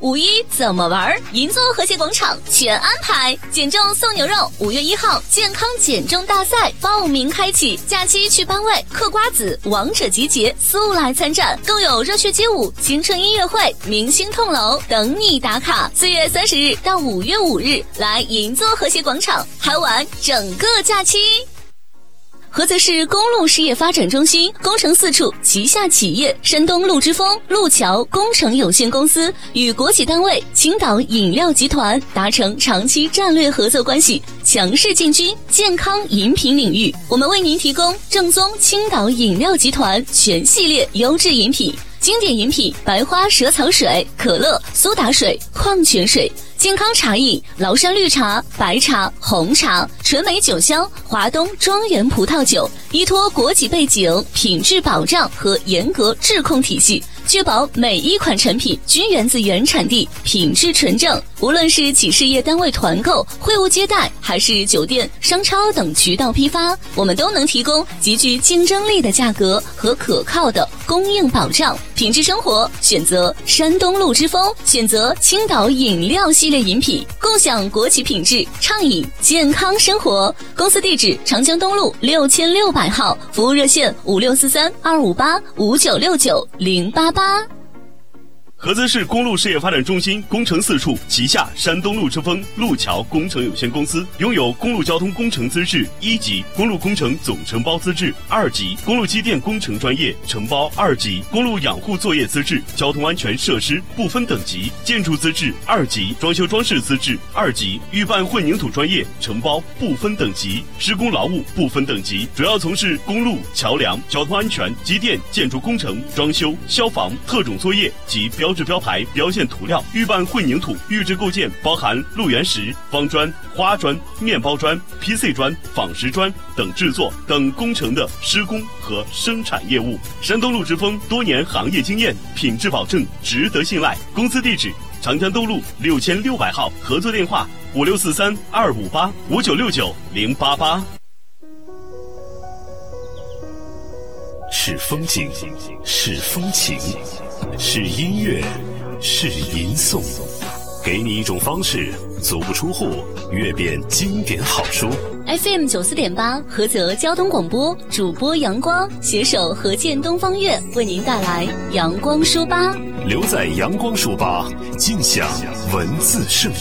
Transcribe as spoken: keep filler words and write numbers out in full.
五一怎么玩？银座和谐广场全安排，减重送牛肉，五月一号健康减重大赛报名开启，假期去班委嗑瓜子，王者集结，速来参战，更有热血街舞、青春音乐会、明星痛楼等你打卡。四月三十日到五月五日，来银座和谐广场嗨玩整个假期。菏泽市公路事业发展中心工程四处旗下企业山东路之风路桥工程有限公司与国企单位青岛饮料集团达成长期战略合作关系，强势进军健康饮品领域。我们为您提供正宗青岛饮料集团全系列优质饮品，经典饮品白花蛇草水、可乐、苏打水、矿泉水；健康茶饮崂山绿茶、白茶、红茶；纯美酒香华东庄园葡萄酒。依托国企背景、品质保障和严格质控体系，确保每一款产品均源自原产地，品质纯正。无论是企事业单位团购、会务接待，还是酒店、商超等渠道批发，我们都能提供极具竞争力的价格和可靠的供应保障。品质生活选择山东路之风，选择青岛饮料系列饮品，共享国企品质，畅饮健康生活。公司地址长江东路六千六百号，服务热线五六四三二五八五九六九零八八。 菏泽市公路事业发展中心工程四处旗下山东路之风路桥工程有限公司拥有公路交通工程资质一级、公路工程总承包资质二级、公路机电工程专业承包二级、公路养护作业资质、交通安全设施不分等级、建筑资质二级、装修装饰资质二级、预办混凝土专业承包不分等级、施工劳务不分等级，主要从事公路、桥梁、交通安全、机电、建筑工程、装修、消防、特种作业及标标志标牌、标线涂料、预办混凝土、预制构件，包含路缘石、方砖、花砖、面包砖、P C 砖、仿石砖等制作等工程的施工和生产业务。山东路之风多年行业经验，品质保证值得信赖。公司地址长江东路六千六百号，合作电话五六四三二五八五九六九零八八。 是风景，是风情，是音乐，是吟诵，给你一种方式，足不出户阅遍经典好书。 F M 九四点八菏泽交通广播，主播阳光携手合建东方月为您带来阳光书吧。 留在阳光书吧，尽享文字盛